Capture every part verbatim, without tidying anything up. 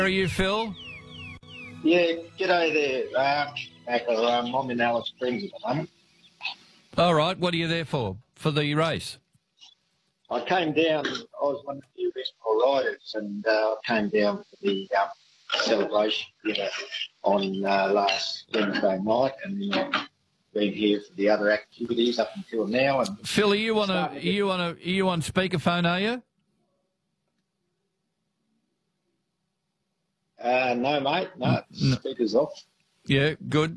How are you, Phil? Yeah, g'day there, uh, Michael. Um, I'm in Alice Springs at the moment. All right. What are you there for? For the race? I came down, I was one of the original riders, and uh, I came down for the um, celebration dinner on uh, last Wednesday night, and then I've been here for the other activities up until now. And Phil, are you on a, are you on a, are you on speakerphone? Are you? Uh, no, mate, no, No. speaker's off. Yeah. Good.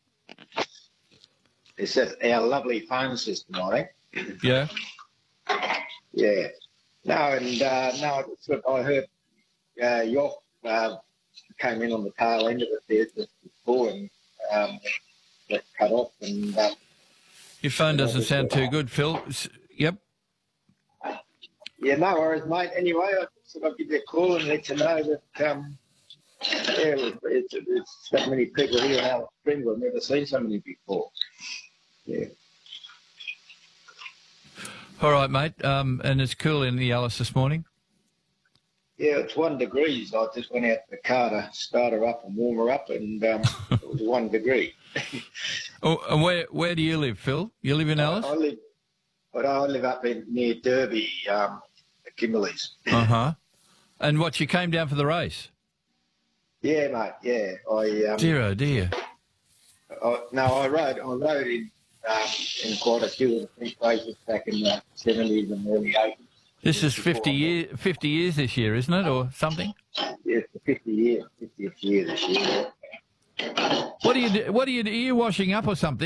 It's at our lovely phone system, I think. Yeah. Yeah. No, and uh, no, it's what I heard uh, York uh, came in on the tail end of it there just before and um, got cut off. And uh, Your phone doesn't sound too good, Phil. S- Yep. yeah, no worries, mate. Anyway, I thought I'd give you a call and let you know that um, yeah, it's, it's that many people here in Alice Springs. I've never seen so many before. Yeah. All right, mate. Um, and it's cool in the Alice this morning. Yeah, it's one degrees. I just went out to the car to start her up and warm her up, and um, it was one degree. Oh, and where where do you live, Phil? You live in Alice? I, I live, but I live up in near Derby, um, at Kimberley's. Uh huh. And what? You came down for the race? Yeah, mate. Yeah, I. Um, Dear oh dear. I, no, I rode. I rode in um, in quite a few of the big races back in the seventies and early eighties. This is fifty year, fifty years this year, isn't it, or something? Yeah, it's the fifty year, fiftieth year this year. What do you do? What do you do? Are you washing up or something?